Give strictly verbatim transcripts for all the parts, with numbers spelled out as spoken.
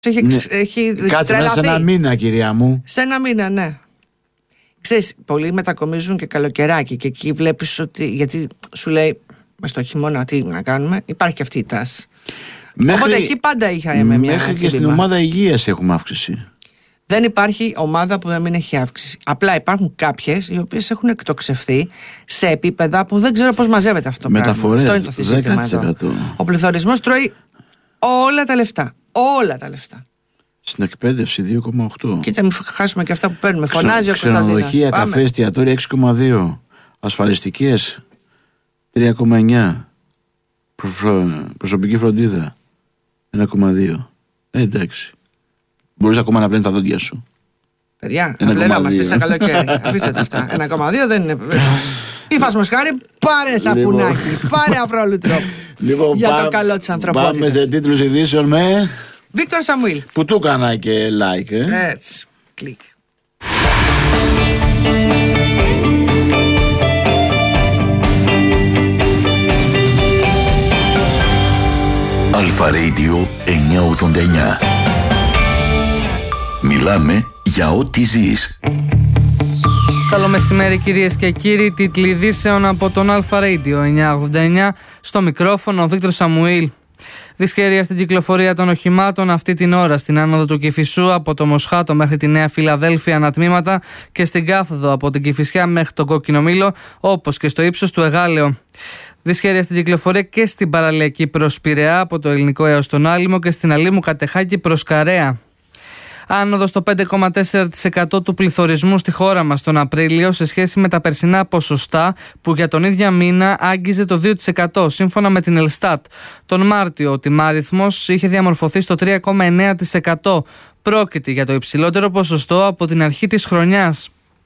Έχει, Ναι. έχει Κάτσε μέσα σε ένα μήνα, κυρία μου. Σε ένα μήνα, ναι. Ξέρεις, πολλοί μετακομίζουν και καλοκαιράκι και εκεί βλέπεις ότι, γιατί σου λέει μες στο χειμώνα τι να κάνουμε, υπάρχει και αυτή η τάση. Μέχρι, οπότε εκεί πάντα είχαμε μια μέχρι μέχρι και στην ομάδα υγείας έχουμε αύξηση. Δεν υπάρχει ομάδα που να μην έχει αύξηση. Απλά υπάρχουν κάποιες οι οποίες έχουν εκτοξευθεί σε επίπεδα που δεν ξέρω πώς μαζεύεται αυτό το Μεταφορές, πράγμα. Αυτό είναι το δέκα τοις εκατό. εδώ. Ο πληθωρισμός τρώει όλα τα λεφτά. Όλα τα λεφτά. Στην εκπαίδευση δύο κόμμα οκτώ. Κοίτα, μην χάσουμε και αυτά που παίρνουμε. Φωνάζει ο Κωνσταντίνος. Ξενοδοχεία, καφέ, εστιατόρια έξι κόμμα δύο. Ασφαλιστικές τρία κόμμα εννιά. Προσωπική φροντίδα ένα κόμμα δύο. Ε, εντάξει. Μπορείς ακόμα να πλένεις τα δόντια σου. Παιδιά, να πλένομαστε στα καλοκαίρι. Αφήστε τα αυτά. ένα κόμμα δύο δεν είναι. Ή φασμοσχάρι, πάρε σαπουνάκι. Πάρε αφρόλουτρο. Λοιπόν, για πά, το καλό της ανθρωπότητας. Πάμε σε τίτλους ειδήσεων με Βίκτορ Σαμουήλ. που του έκανα και like, ε. Έτσι. Κλικ. Αλφα Radio εννιακόσια ογδόντα εννιά. Μιλάμε για ό,τι ζεις. Καλό μεσημέρι κυρίες και κύριοι, τίτλοι ειδήσεων από τον Αλφα Radio εννιακόσια ογδόντα εννιά. Στο μικρόφωνο ο Βίκτορ Σαμουήλ. Δυσχέρεια στην κυκλοφορία των οχημάτων αυτή την ώρα στην άνοδο του Κηφισού από το Μοσχάτο μέχρι τη Νέα Φιλαδέλφια ανατμήματα και στην κάθοδο από την Κηφισιά μέχρι τον Κόκκινο Μήλο, όπως και στο ύψος του Εγάλεο. Δυσχέρεια στην κυκλοφορία και στην παραλιακή προς Πειραιά από το Ελληνικό έως τον Άλυμο και στην Αλήμου Κατεχάκη προς Καρέα. Άνοδο στο πέντε κόμμα τέσσερα τοις εκατό του πληθωρισμού στη χώρα μας τον Απρίλιο σε σχέση με τα περσινά ποσοστά που για τον ίδιο μήνα άγγιζε το δύο τοις εκατό σύμφωνα με την Ελστάτ. Τον Μάρτιο ο τιμάριθμος είχε διαμορφωθεί στο τρία κόμμα εννέα τοις εκατό. Πρόκειται για το υψηλότερο ποσοστό από την αρχή της χρονιάς.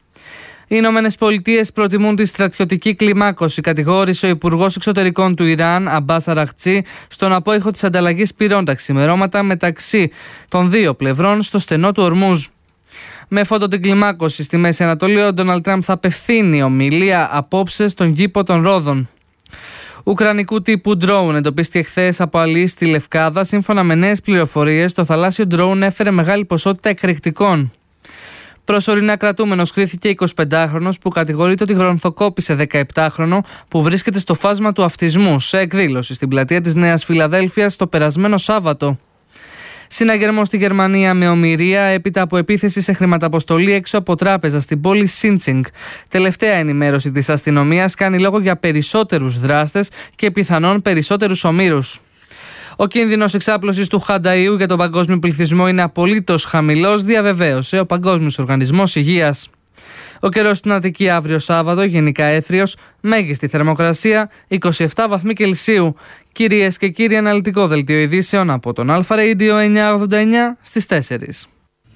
Οι Ηνωμένες Πολιτείες προτιμούν τη στρατιωτική κλιμάκωση, κατηγόρησε ο Υπουργός Εξωτερικών του Ιράν, Αμπάς Αραχτζή, στον απόϊχο της ανταλλαγής πυρών τα ξημερώματα μεταξύ των δύο πλευρών στο στενό του Ορμούζ. Με φόντο την κλιμάκωση στη Μέση Ανατολή, ο Ντόναλντ Τραμπ θα απευθύνει ομιλία απόψε στον κήπο των Ρόδων. Ουκρανικού τύπου ντρόουν εντοπίστηκε χθες από αλλοίς στη Λευκάδα. Σύμφωνα με νέες πληροφορίες, το θαλάσσιο ντρόουν έφερε μεγάλη ποσότητα εκρηκτικών. Προσωρινά κρατούμενος κρίθηκε εικοσιπεντάχρονος που κατηγορείται ότι γρονθοκόπησε δεκαεπτάχρονο που βρίσκεται στο φάσμα του αυτισμού σε εκδήλωση στην πλατεία της Νέας Φιλαδέλφειας το περασμένο Σάββατο. Συναγερμό στη Γερμανία με ομηρία έπειτα από επίθεση σε χρηματαποστολή έξω από τράπεζα στην πόλη Σίντσινγκ. Τελευταία ενημέρωση της αστυνομίας κάνει λόγο για περισσότερους δράστες και πιθανόν περισσότερους ομήρους. Ο κίνδυνος εξάπλωσης του χανταΐου για τον παγκόσμιο πληθυσμό είναι απολύτως χαμηλός, διαβεβαίωσε ο Παγκόσμιος Οργανισμός Υγείας. Ο καιρός στην Αττική αύριο Σάββατο, γενικά έθριος, μέγιστη θερμοκρασία είκοσι επτά βαθμοί Κελσίου. Κυρίες και κύριοι, αναλυτικό δελτίο ειδήσεων από τον Αλφα Radio εννιακόσια ογδόντα εννιά στις τέσσερις.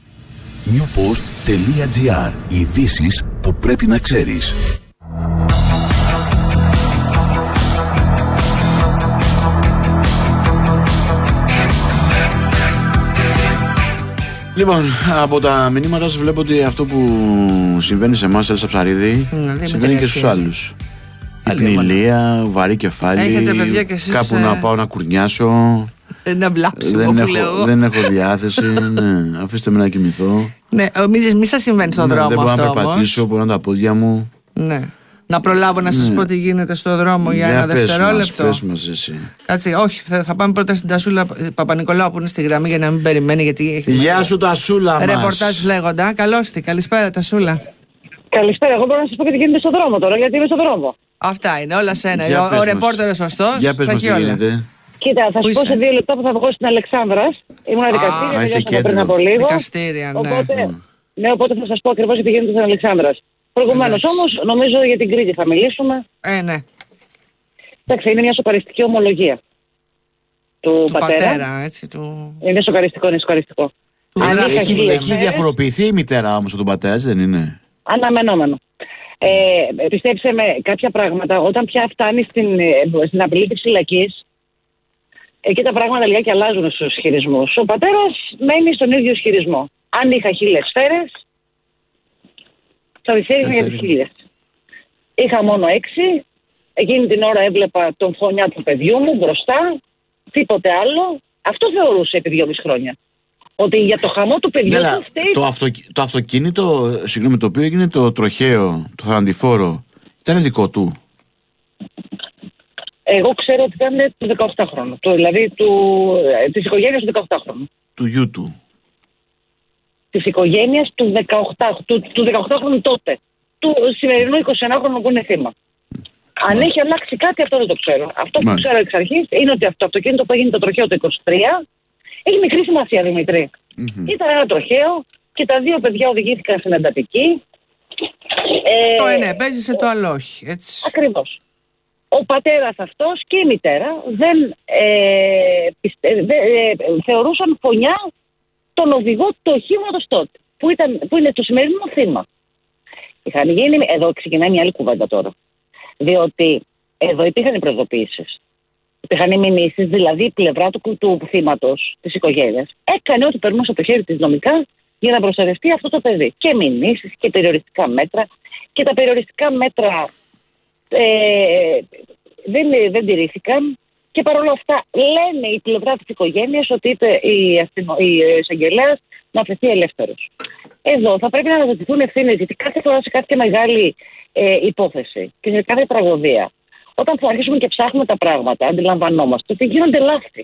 newpost τελεία gr. Ειδήσεις που πρέπει να ξέρεις. Λοιπόν, από τα μηνύματα σας βλέπω ότι αυτό που συμβαίνει σε εμάς, Έλσα Ψαρίδη, mm, συμβαίνει και στους άλλους. Υπνηλία, βαρύ κεφάλι, έχετε, παιδιά, και εσείς, κάπου ε... να πάω να κουρνιάσω. Να βλάψω, δεν, που έχω, λέω. δεν έχω διάθεση, ναι, αφήστε με να κοιμηθώ. Ναι, μην μη σας συμβαίνει στον ναι, δρόμο δεν αυτό. Δεν μπορώ να περπατήσω, μπορώ να τα πόδια μου. Ναι. Να προλάβω να σας ναι. πω τι γίνεται στο δρόμο για, για ένα πες δευτερόλεπτο. Μας, πες μας εσύ. Κάτσε, όχι, θα, θα πάμε πρώτα στην Τασούλα Παπα-Νικολάου που είναι στη γραμμή για να μην περιμένει. Γιατί έχει Γεια σου Τασούλα μας. Ρεπορτάζ λέγοντα. Καλώς τη, καλησπέρα Τασούλα. Καλησπέρα, εγώ μπορώ να σας πω και τι γίνεται στο δρόμο τώρα, γιατί είμαι στο δρόμο. Αυτά είναι, όλα σε ένα. Για ο ο ρεπόρτερος σωστός. Για πες μας τι γίνεται. Κοίτα, θα σου πω σε δύο λεπτά που θα βγω στην Αλεξάνδρας. Ήμουν δικαστήρια, τελειώσαμε πριν από λίγο. Δικαστήρια, ναι. Οπότε, ναι, οπότε θα σας πω ακριβώς τι γίνεται στην Αλεξάνδρας. Προηγουμένως όμως, νομίζω για την Κρήτη θα μιλήσουμε. Ε, ναι. Εντάξει, είναι μια σοκαριστική ομολογία του, του πατέρα. πατέρα, έτσι, του... Είναι σοκαριστικό, είναι σοκαριστικό. Έχει, έχει, έχει διαφοροποιηθεί η μητέρα όμως από τον πατέρα, δεν είναι? Αναμενόμενο. Ε, πιστέψτε με, κάποια πράγματα, όταν πια φτάνει στην, στην απειλή της φυλακής, εκεί τα πράγματα λιγάκι αλλάζουν στους χειρισμούς. Ο πατέρας μένει στον ίδιο ισχυρισμό. Αν είχα χίλιες σφαίρες, θα τις έριχνα για τις χίλιες. Είχα μόνο έξι. Εκείνη την ώρα έβλεπα τον φωνιά του παιδιού μου μπροστά. Τίποτε άλλο. Αυτό θεωρούσε επί δυόμιση χρόνια. Ότι για το χαμό του παιδιού ναι, του φταίει. Το, αυτο, το αυτοκίνητο, συγγνώμη, το οποίο έγινε το τροχαίο, το θαναντηφόρο, ήταν δικό του. Εγώ ξέρω ότι ήταν του δεκαοκτάχρονου. Το, δηλαδή του, της οικογένειας του δεκαοκτάχρονου. Του γιού του. Της οικογένειας του, δεκαοκτάχρονου, του, του δεκαοκτάχρονου τότε. Του σημερινού εικοσιενάχρονου που είναι θύμα. Αν έχει αλλάξει κάτι, αυτό δεν το ξέρω. Αυτό που Μάλιστα. ξέρω εξ αρχής είναι ότι αυτό το αυτοκίνητο που έγινε το τροχαίο το είκοσι τρία έχει μικρή σημασία, Δημητρή. Mm-hmm. Ήταν ένα τροχαίο και τα δύο παιδιά οδηγήθηκαν στην εντατική. Ε, το ένα επέζησε, το άλλο όχι. Έτσι. Ακριβώς. Ο πατέρας αυτός και η μητέρα δεν, ε, πιστε, δε, ε, θεωρούσαν φωνιά τον οδηγό του οχήματος τότε, που, ήταν, που είναι το σημερινό θύμα. Είχαν γίνει, εδώ ξεκινάει μια άλλη κουβέντα τώρα. Διότι εδώ υπήρχαν οι προειδοποιήσεις. Υπήρχαν οι μηνύσεις, δηλαδή η πλευρά του, του θύματος, της οικογένειας, έκανε ό,τι περνούσε από το χέρι της νομικά για να προστατευτεί αυτό το παιδί. Και μηνύσεις και περιοριστικά μέτρα. Και τα περιοριστικά μέτρα ε, δεν, δεν τηρήθηκαν. Και παρόλα αυτά λένε η πλευρά της οικογένειας ότι είπε η, αστυνο, η εισαγγελέας να αφαιθεί ελεύθερος. Εδώ θα πρέπει να αναζητηθούν ευθύνες, γιατί κάθε φορά σε κάθε μεγάλη ε, υπόθεση και σε κάθε τραγωδία, όταν θα αρχίσουμε και ψάχνουμε τα πράγματα, αντιλαμβανόμαστε ότι γίνονται λάθη.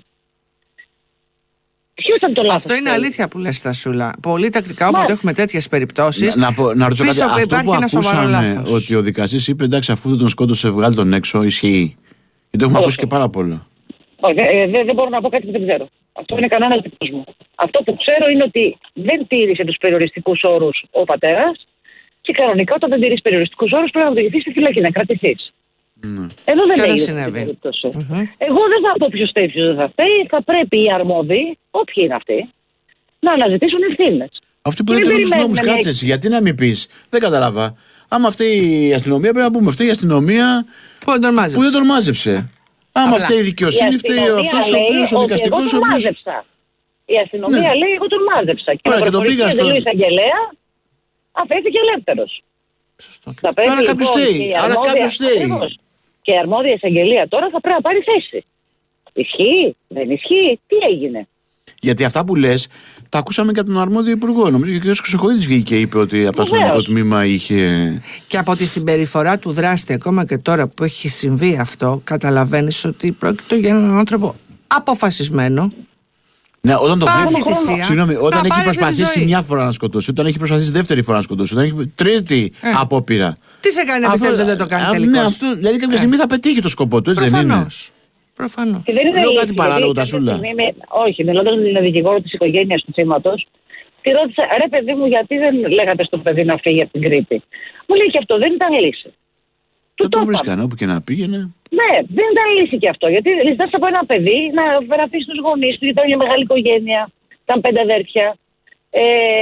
Ποιο ήταν το λάθος? Αυτό είναι αλήθεια που λες, Στασούλα. Πολύ τακτικά, όποτε έχουμε τέτοιες περιπτώσεις, να, να, να ρωτήσω κάτι, αυτό που ακούσαμε ότι ο δικαστής είπε εντάξει, αφού δεν τον σκότωσε, βγάλει τον έξω, ισχύει? Γιατί το έχουμε ακούσει και πάρα πολλά. Όχι, δεν δε, δε μπορώ να πω κάτι που δεν ξέρω. Αυτό είναι κανόνας δικός μου. Αυτό που ξέρω είναι ότι δεν τήρησε τους περιοριστικούς όρους ο πατέρας και κανονικά όταν δεν τηρείς περιοριστικούς όρους πρέπει να οδηγηθείς στη φυλακή, να κρατηθείς. Mm. Εδώ δεν έγινε αυτή η περίπτωση. Mm-hmm. Εγώ δεν θα πω ποιος φταίει, ποιος δεν θα φταίει. Θα πρέπει οι αρμόδιοι, όποιοι είναι αυτοί, να αναζητήσουν ευθύνες. Αυτοί που δεν τηρούν τους νόμους, κάτσε εσύ, γιατί να μην πεις? Δεν κατάλαβα. Άμα αυτή η αστυνομία, πρέπει να πούμε αυτή η αστυνομία που δεν τον μάζεψε. Που δεν τον μάζεψε. Άμα αυτή η δικαιοσύνη, φταίει αυτός ο οποίος ο δικαστικός. Εγώ τον μάζεψα. Η αστυνομία ναι. λέει: εγώ τον μάζεψα. Και Ωραία, με προφορική εντολή εισαγγελέα αφέθηκε ελεύθερος. Θα πρέπει άρα κάποιος φταίει. Άρα κάποιος φταίει. Και η αρμόδια εισαγγελία τώρα θα πρέπει να πάρει θέση. Ισχύει, δεν ισχύει, τι έγινε? Γιατί αυτά που λες τα ακούσαμε και από τον αρμόδιο υπουργό. Νομίζω και ο κ. Χρυσοχοίδης βγήκε και είπε ότι από το αστυνομικό τμήμα είχε. Και από τη συμπεριφορά του δράστη, ακόμα και τώρα που έχει συμβεί αυτό, καταλαβαίνεις ότι πρόκειται για έναν άνθρωπο αποφασισμένο. Ναι, όταν το βλέπει. Συγγνώμη, όταν έχει προσπαθήσει μια φορά να σκοτώσει, όταν έχει προσπαθήσει δεύτερη φορά να σκοτώσει, όταν έχει τρίτη ε. απόπειρα. Τι σε κάνει να πιστεύεις ότι δεν το κάνει τελικώς? Ναι, αυτό, δηλαδή κάποια στιγμή ε. θα πετύχει το σκοπό του, έτσι δεν είναι? Προφανώς. Και δεν είναι Λέω κάτι παράλογο, Τασούλα. Όχι, μιλώντας με τον δικηγόρο της οικογένειας του θύματος, τη ρώτησα, ρε παιδί μου, γιατί δεν λέγατε στο παιδί να φύγει από την Κρήτη? Μου λέει και αυτό δεν ήταν λύση. Δεν το βρίσκανε όπου και να πήγαινε. Ναι, δεν ήταν λύση και αυτό. Γιατί ζητάς από ένα παιδί να αφήσει τους γονείς του, γιατί ήταν μια μεγάλη οικογένεια, ήταν πέντε αδέρφια, ε,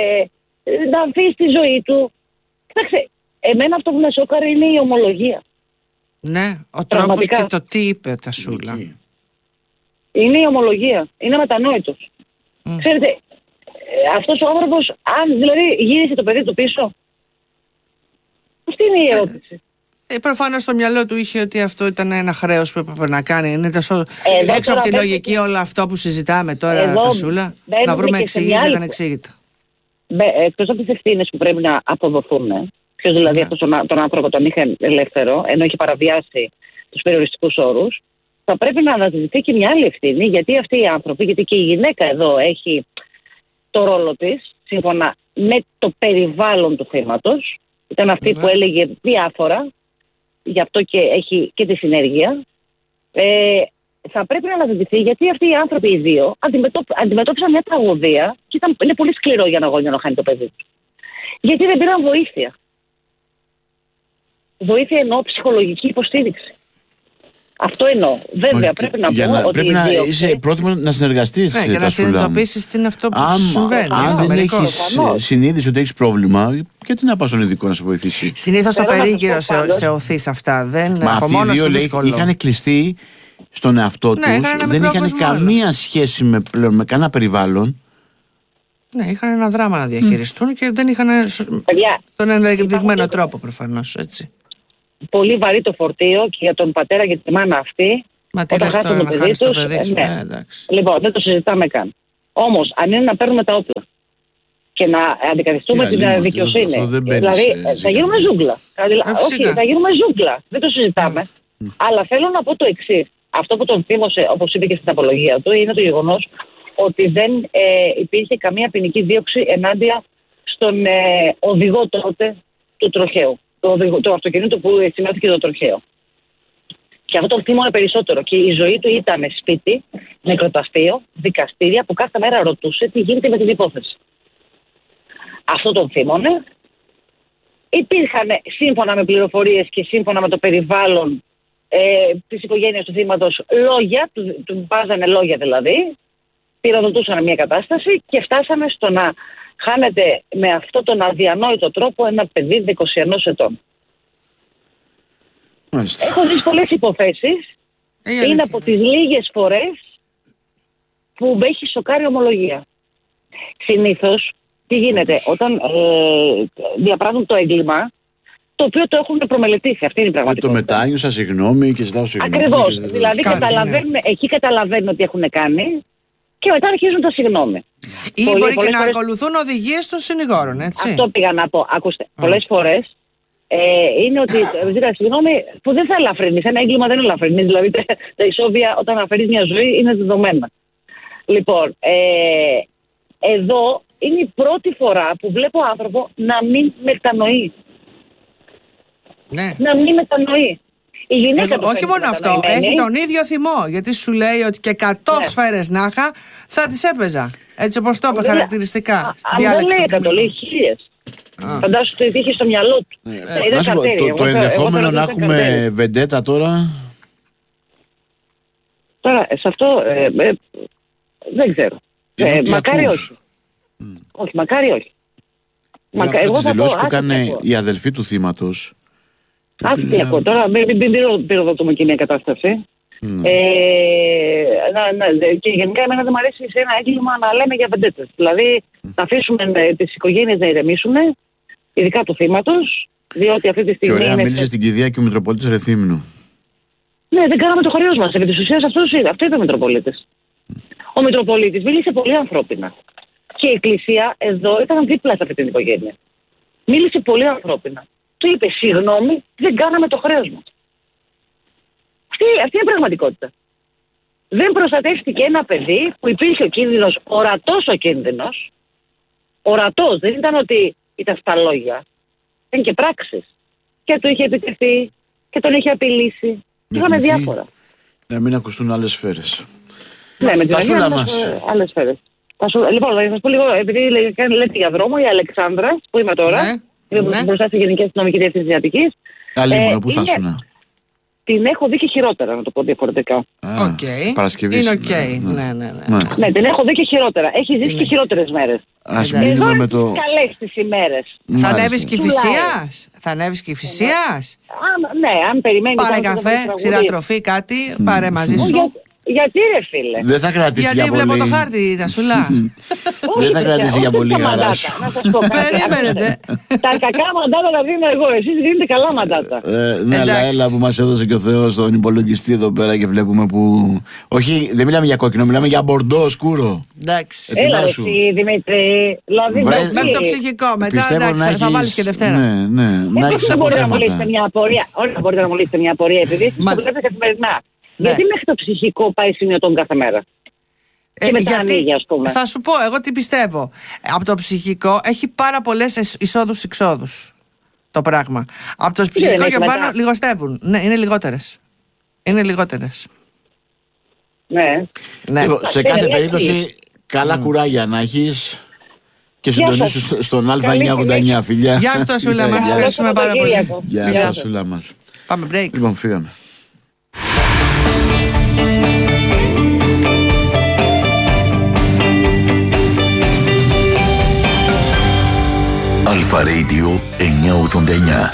να αφήσει τη ζωή του. Κοιτάξτε, εμένα αυτό που με σόκαρε είναι η ομολογία. Ναι, ο τρόπος και το τι είπε, Τασούλα. Είναι η ομολογία. Είναι μετανόητος. Mm. Ξέρετε, αυτός ο άνθρωπος, αν δηλαδή γύρισε το παιδί του πίσω, αυτή είναι η ερώτηση. Ε, προφανώς στο μυαλό του είχε ότι αυτό ήταν ένα χρέος που έπρεπε να κάνει. Είναι τόσο ε, έξω από τη λογική και... όλο αυτό που συζητάμε τώρα, εδώ, Τασούλα. Να βρούμε εξηγήσεις ανεξήγητα. Εκτός από τις ευθύνες που πρέπει να αποδοθούν, ποιος δηλαδή yeah. αυτός τον άνθρωπο τον είχε ελεύθερο, ενώ είχε παραβιάσει τους περιοριστικούς όρους, θα πρέπει να αναζητηθεί και μια άλλη ευθύνη, γιατί αυτοί οι άνθρωποι, γιατί και η γυναίκα εδώ έχει το ρόλο της, σύμφωνα με το περιβάλλον του θύματος. Ήταν αυτή yeah. που έλεγε διάφορα, γι' αυτό και έχει και τη συνέργεια. Ε, θα πρέπει να αναζητηθεί, γιατί αυτοί οι άνθρωποι οι δύο αντιμετώπισαν μια τραγωδία και ήταν, είναι πολύ σκληρό για ένα γονιό να χάνει το παιδί του. Γιατί δεν πήραν βοήθεια. Βοήθεια εννοώ ψυχολογική υποστήριξη. Αυτό εννοώ. Βέβαια, Μα, πρέπει να πω να, ότι. Πρέπει να δύο... είσαι πρόθυμο να συνεργαστείς. Ναι, για να συνειδητοποιήσεις τι είναι αυτό που αν, συμβαίνει. Αν δεν έχεις συνείδηση ότι έχεις πρόβλημα, γιατί να πας στον ειδικό να σε βοηθήσει? Συνήθως το περίγυρο σε, σε οθεί σε αυτά. Δεν Μα αυτοί οι δύο λέει, είχαν κλειστεί στον εαυτό τους, ναι, δεν είχαν καμία σχέση με, πλέον, με κανένα περιβάλλον. Ναι, είχαν ένα δράμα να διαχειριστούν mm. και δεν είχαν Παιδιά, τον ενδεδειγμένο τρόπο προφανώς, έτσι. Πολύ βαρύ το φορτίο και για τον πατέρα και τη μάνα αυτή. Μα τι λες τώρα, να χάνεις το παιδί σου? Ναι. Ναι, λοιπόν, δεν το συζητάμε καν. Όμως, αν είναι να παίρνουμε τα όπλα και να αντικαθιστούμε την λίμμα, δικαιοσύνη, δηλαδή θα γίνουμε ζούγκλα. Όχι, θα γίνουμε ζούγκλα. Δεν το συζητάμε. Mm. Αλλά θέλω να πω το εξής. Αυτό που τον θύμωσε, όπως είπε και στην απολογία του, είναι το γεγονός ότι δεν ε, υπήρχε καμία ποινική δίωξη ενάντια στον ε, οδηγό τότε του τροχαίου. Το, οδηγό, το αυτοκίνητο που σημειώθηκε το τροχαίο. Και αυτό τον θύμωνε περισσότερο. Και η ζωή του ήταν σπίτι, νεκροταφείο, δικαστήρια που κάθε μέρα ρωτούσε τι γίνεται με την υπόθεση. Αυτό τον θύμωνε. Υπήρχαν σύμφωνα με πληροφορίες και σύμφωνα με το περιβάλλον ε, της οικογένειας του θύματος λόγια, του, του βάζανε λόγια δηλαδή, πυροδοτούσαν μια κατάσταση και φτάσαμε στο να χάνεται με αυτό τον αδιανόητο τρόπο ένα παιδί είκοσι ένα ετών. Μάλιστα. Έχω δει πολλές υποθέσεις, ε, είναι από τις λίγες φορές που με έχει σοκάρει ομολογία. Συνήθως, τι γίνεται, όταν ε, διαπράττουν το έγκλημα, το οποίο το έχουν προμελετήσει, αυτή είναι η πραγματικότητα. Το μετάνιωσα, συγγνώμη και ζητάω συγγνώμη. Ακριβώς, και... δηλαδή καταλαβαίνουν, ναι. Εκεί καταλαβαίνουν ότι έχουν κάνει και μετά αρχίζουν τα συγγνώμη. Ή Πολύ, μπορεί και να φορές... ακολουθούν οδηγίες των συνηγόρων, έτσι. Αυτό πήγα να πω. Ακούστε, mm. πολλές φορές ε, είναι ότι ζητά συγγνώμη που δεν θα ελαφρύνεις. Ένα έγκλημα δεν ελαφρύνεις. Δηλαδή τα, τα ισόβια όταν αφαιρείς μια ζωή είναι δεδομένα. Λοιπόν, ε, εδώ είναι η πρώτη φορά που βλέπω άνθρωπο να μην μετανοεί. Ναι. Να μην μετανοεί. Η γυναίκα Εδώ, όχι μόνο αυτό, έχει τον ίδιο θυμό. Γιατί σου λέει ότι και εκατό ναι. σφαίρες να είχα θα τις έπαιζα. Έτσι όπως το είπα χαρακτηριστικά. Αν δεν λέει εκατό, λέει χίλιες. Φαντάσου το είχε στο μυαλό του. Ναι. Ε, ε, το, το, το ενδεχόμενο να έχουμε καρτέρι. Βεντέτα τώρα. Τώρα, σε αυτό ε, ε, δεν ξέρω. Ε, μακάρι όχι. Mm. Όχι, μακάρι όχι. Μακα... Εγώ τις δηλώσεις που έκανε η αδελφή του θύματος. Άσχη τι ακούω. Τώρα μην πυροδοτούμε και μια κατάσταση. Mm. Ε, να, να, και γενικά εμένα δεν μου αρέσει σε ένα έγκλημα να λέμε για βεντέτες. Δηλαδή mm. να αφήσουμε τις οικογένειες να ηρεμήσουν, ειδικά του θύματος, διότι αυτή τη στιγμή. Και ωραία, είναι... μίλησε στην κηδεία και ο Μητροπολίτης Ρεθύμνου. Ναι, δεν κάναμε το χωριό μας. Επί της ουσίας αυτό ήταν ο Μητροπολίτης. Mm. Ο Μητροπολίτης μίλησε πολύ ανθρώπινα. Και η Εκκλησία εδώ ήταν δίπλα σε αυτή την οικογένεια. Μίλησε πολύ ανθρώπινα. Του είπε συγγνώμη, δεν κάναμε το χρέος μας. Αυτή, αυτή είναι η πραγματικότητα. Δεν προστατεύτηκε ένα παιδί που υπήρχε ο κίνδυνος, ορατός ο κίνδυνος. Ορατός, δεν ήταν ότι ήταν στα λόγια. Ήταν και πράξεις. Και του είχε επιτεθεί και τον είχε απειλήσει. Είχαμε διάφορα. Να μην ακουστούν άλλες σφαίρες. Ναι, με τα σούλα μας. Άλλες σφαίρες. Λοιπόν, θα σας πω λίγο, επειδή λέτε για δρόμο, η Αλεξάνδρα, που είμαι τώρα, ναι, είναι ναι. μπροστά στη Γενική Αστυνομική Διεύθυνση της Αττικής. Καλή μόνο, πού θα ήσουν? Την έχω δει και χειρότερα, να το πω διαφορετικά. Οκ. Okay. Παρασκευή. Είναι οκ. Okay. Ναι. Ναι, ναι, ναι. Ναι. ναι, την έχω δει και χειρότερα. Έχει ζήσει είναι. και χειρότερες μέρες. Ας μιλήσουμε με το. Καλές τις ημέρες. Θα ανέβεις Κηφισίας. Θα ανέβεις Κηφισίας. Ναι, αν περιμένει. Πάρε καφέ, ξηράτροφή, κάτι. Πάρε μαζί σου. Γιατί ρε φίλε? Δεν θα κρατήσει Γιατί για πολύ. Γιατί βλέπω το χάρτη, τα σουλά. Δεν θα κρατήσει για πολύ χαρά σου. Περίμενετε. Τα κακά μαντάτα τα δίνω εγώ. Εσείς δίνετε καλά μαντάτα. Ναι, αλλά έλα που μας έδωσε και ο Θεός στον υπολογιστή εδώ πέρα και βλέπουμε που. Όχι, δεν μιλάμε για κόκκινο, μιλάμε για μπορντό σκούρο. Εντάξει. Έλα εσύ Δημήτρη. Μέχρι το ψυχικό. Μετά εντάξει, θα βάλεις και Δευτέρα. Ναι, ναι. Να έχεις αποθέματα. Ωραία, μπορείτε να μου λύσετε μια απορία επειδή το βλέπετε καθημερινά. Ναι. Γιατί μέχρι το ψυχικό πάει σημειωτών κάθε μέρα? Ε, και μετά γιατί, ανοίγει, ας πούμε. Θα σου πω εγώ τι πιστεύω. Από το ψυχικό έχει πάρα πολλές εισόδους-εξόδους το πράγμα. Από το ψυχικό και πάνω λιγοστεύουν. Ναι, είναι λιγότερες. Είναι λιγότερες. Ναι. ναι. Λοιπόν, σε κάθε περίπτωση καλά mm. κουράγια να έχεις. Και συντονίσου στον Α εννιακόσια ογδόντα εννιά, φιλιά. Γεια σου, Ασούλα μας. Ευχαριστούμε πάρα πολύ. Γεια σου, Ασούλα μας. Πάμε break. Λοιπόν, φύγαμε. Αλφα Radio εννιακόσια ογδόντα εννιά.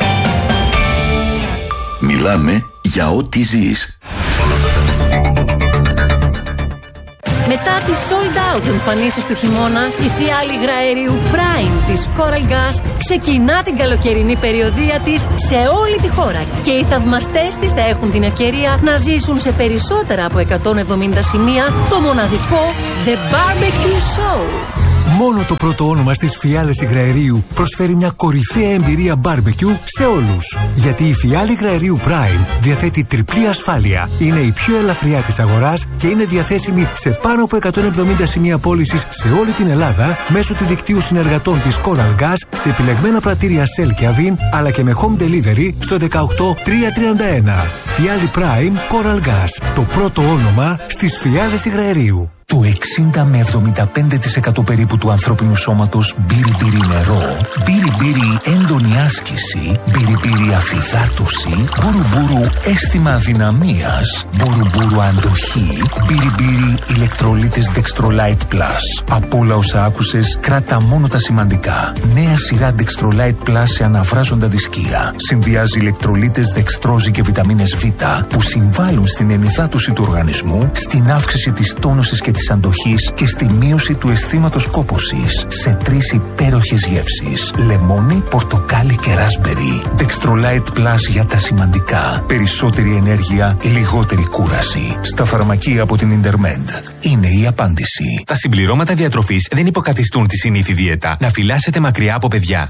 Μιλάμε για ό,τι ζεις. Μετά τις sold out εμφανίσεις του χειμώνα, η φιάλη υγραερίου Prime της Coral Gas ξεκινά την καλοκαιρινή περιοδεία της σε όλη τη χώρα και οι θαυμαστές της θα έχουν την ευκαιρία να ζήσουν σε περισσότερα από εκατόν εβδομήντα σημεία το μοναδικό The Barbecue Show. Μόνο το πρώτο όνομα στις φιάλες υγραερίου προσφέρει μια κορυφαία εμπειρία barbecue σε όλους. Γιατί η φιάλη υγραερίου Prime διαθέτει τριπλή ασφάλεια, είναι η πιο ελαφριά της αγοράς και είναι διαθέσιμη σε πάνω από εκατόν εβδομήντα σημεία πώλησης σε όλη την Ελλάδα μέσω του δικτύου συνεργατών της Coral Gas σε επιλεγμένα πρατήρια Shell και Avin, αλλά και με home delivery στο δεκαοκτώ τριακόσια τριάντα ένα. Φιάλη Prime Coral Gas, το πρώτο όνομα στις φιάλες υγραερίου. Το εξήντα με εβδομήντα πέντε τοις εκατό περίπου του ανθρώπινου σώματος μπύρι-μπύρι νερό, μπύρι-μπύρι έντονη άσκηση, μπύρι-μπύρι αφυδάτωση, μπουρου-μπουρου αίσθημα αδυναμίας, μπουρου-μπουρου αντοχή, μπύρι-μπύρι ηλεκτρολίτες Dextrolite Plus. Από όλα όσα άκουσες, κράτα μόνο τα σημαντικά. Νέα σειρά Dextrolite Plus σε αναβράζοντα δισκία. Συνδυάζει ηλεκτρολίτες δεξτρόζη και βιταμίνες Β που συμβάλλουν στην ενυδάτωση του οργανισμού, στην αύξηση της τόνωσης και της αντοχής και στη μείωση του αισθήματος κόπωσης σε τρεις υπέροχες γεύσεις: λεμόνι, πορτοκάλι και ράσμπερι. Dextrolite Plus για τα σημαντικά. Περισσότερη ενέργεια, λιγότερη κούραση. Στα φαρμακεία από την Intermed. Είναι η απάντηση. Τα συμπληρώματα διατροφής δεν υποκαθιστούν τη συνήθη δίαιτα. Να φυλάσσετε μακριά από παιδιά.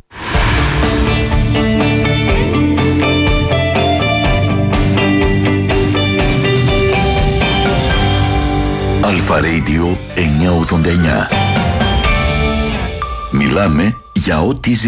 Αλφα Radio εννιακόσια ογδόντα εννιά. Μιλάμε για ό,τι